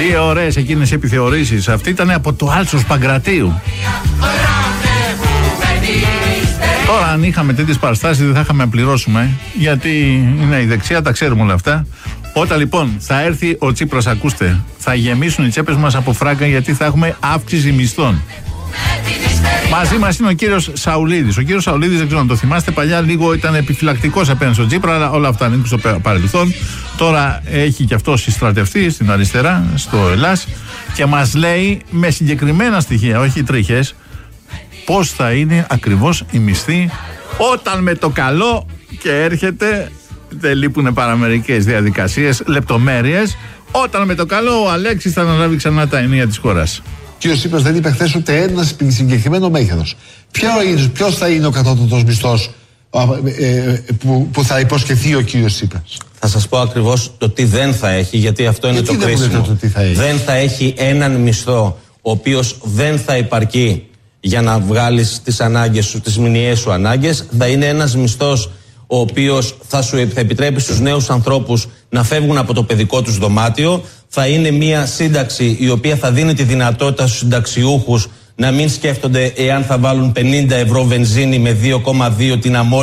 Τι ωραίες εκείνες οι επιθεωρήσεις. Αυτή ήταν από το Άλσος Παγκρατίου. Τώρα αν είχαμε τέτοιες παραστάσεις δεν θα είχαμε να πληρώσουμε, γιατί είναι η δεξιά, τα ξέρουμε όλα αυτά. Όταν λοιπόν θα έρθει ο Τσίπρας, ακούστε, θα γεμίσουν οι τσέπες μας από φράγκα, γιατί θα έχουμε αύξηση μισθών. Μαζί μας είναι ο κύριος Σαουλίδης. Ο κύριος Σαουλίδης, δεν ξέρω αν το θυμάστε, παλιά λίγο ήταν επιφυλακτικός απέναντι στον Τσίπρα, αλλά όλα αυτά ανήκουν στο παρελθόν. Τώρα έχει και αυτό συστρατευτεί στην αριστερά, στο Ελλάς, και μας λέει με συγκεκριμένα στοιχεία, όχι τρίχες, πώς θα είναι ακριβώς η μισθή όταν με το καλό, και έρχεται, δεν λείπουν παραμερικές διαδικασίες, λεπτομέρειες, όταν με το καλό ο Αλέξης θα αναλάβει ξανά τα ενία της χώρας. Ο κ. Τσίπρας δεν είπε χθες ούτε ένα συγκεκριμένο μέγεθος. Ποιος θα είναι ο κατώτατος μισθός που θα υποσχεθεί ο κ. Τσίπρας? Θα σας πω ακριβώς το τι δεν θα έχει, γιατί αυτό είναι το κρίσιμο. Δεν θα έχει έναν μισθό ο οποίος δεν θα υπαρκεί για να βγάλεις τις ανάγκες σου, τις μηνιαίες σου ανάγκες. Θα είναι ένας μισθός ο οποίος θα επιτρέπει στους νέους ανθρώπους να φεύγουν από το παιδικό τους δωμάτιο. Θα είναι μια σύνταξη η οποία θα δίνει τη δυνατότητα στους συνταξιούχους να μην σκέφτονται εάν θα βάλουν 50 ευρώ βενζίνη με 2,2 την αμμόρφωση